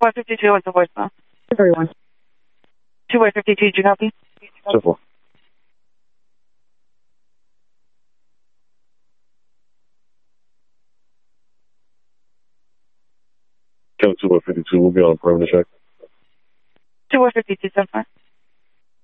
152 was the voicemail. Everyone. 252, did you copy? Simple. Kevin 252 will be on a perimeter check. 252, so far.